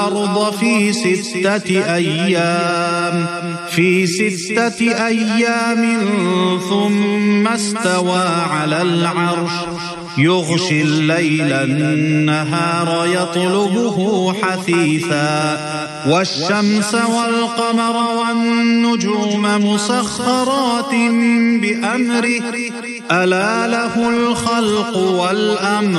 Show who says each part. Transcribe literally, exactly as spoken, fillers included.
Speaker 1: الأرض في ستة أيام في ستة أيام ثم استوى على العرش يغشي الليل النهار يطلبه حثيثا والشمس والقمر والنجوم مسخرات بأمره ألا له الخلق والأمر